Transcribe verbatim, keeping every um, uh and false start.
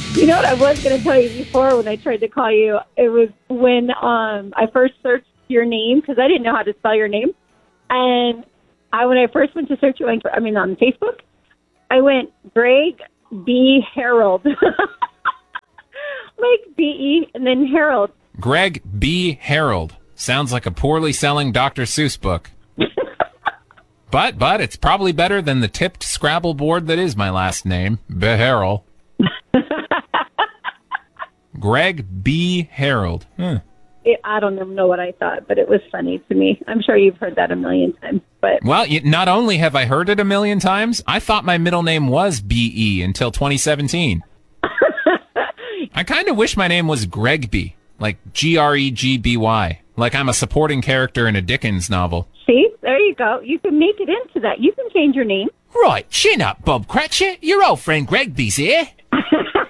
You know what I was going to tell you before when I tried to call you? It was when um, I first searched your name because I didn't know how to spell your name. And I when I first went to search you, I mean, on Facebook, I went Greg B. Harold. Like B E and then Harold. Greg B. Harold. Sounds like a poorly selling Doctor Seuss book. but but it's probably better than the tipped Scrabble board that is my last name, Beharrell. Greg B. Harold. Hmm. It, I don't even know what I thought, but it was funny to me. I'm sure you've heard that a million times. But well, you, not only have I heard it a million times, I thought my middle name was B E until twenty seventeen. I kind of wish my name was Gregby, like G R E G B Y, like I'm a supporting character in a Dickens novel. See, there you go. You can make it into that. You can change your name. Right, chin up, Bob Cratchit. Your old friend Gregby's here.